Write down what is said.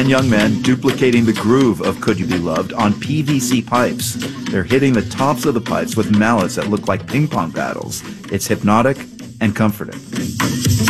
10 young men duplicating the groove of Could You Be Loved on PVC pipes. They're hitting the tops of the pipes with mallets that look like ping pong paddles. It's hypnotic and comforting.